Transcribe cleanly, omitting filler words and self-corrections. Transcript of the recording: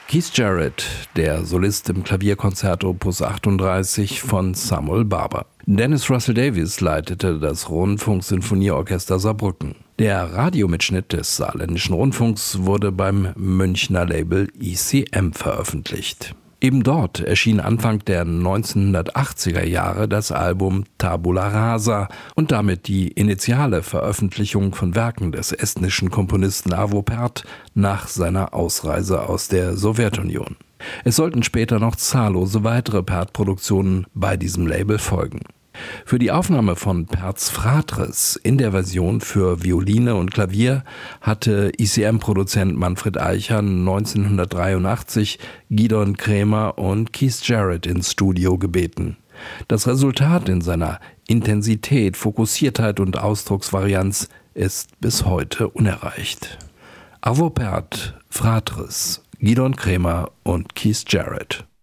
Keith Jarrett, der Solist im Klavierkonzert Opus 38 von Samuel Barber. Dennis Russell Davies leitete das Rundfunksinfonieorchester Saarbrücken. Der Radiomitschnitt des Saarländischen Rundfunks wurde beim Münchner Label ECM veröffentlicht. Eben dort erschien Anfang der 1980er Jahre das Album Tabula Rasa und damit die initiale Veröffentlichung von Werken des estnischen Komponisten Arvo Pärt nach seiner Ausreise aus der Sowjetunion. Es sollten später noch zahllose weitere Pärt-Produktionen bei diesem Label folgen. Für die Aufnahme von Pärts Fratres in der Version für Violine und Klavier hatte ECM-Produzent Manfred Eicher 1983 Gidon Kremer und Keith Jarrett ins Studio gebeten. Das Resultat in seiner Intensität, Fokussiertheit und Ausdrucksvarianz ist bis heute unerreicht. Arvo Pärt, Fratres, Gidon Kremer und Keith Jarrett.